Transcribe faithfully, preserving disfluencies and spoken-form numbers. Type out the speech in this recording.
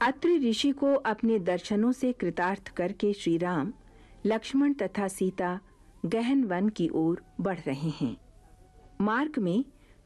अत्रि ऋषि को अपने दर्शनों से कृतार्थ करके श्री राम, लक्ष्मण तथा सीता गहन वन की ओर बढ़ रहे हैं। मार्ग में